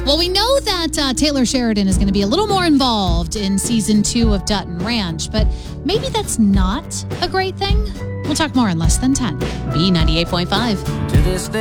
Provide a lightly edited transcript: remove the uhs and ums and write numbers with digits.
Well, we know that Taylor Sheridan is going to be a little more involved in season 2 of Dutton Ranch, but maybe that's not a great thing. We'll talk more in less than 10. B98.5. To this day.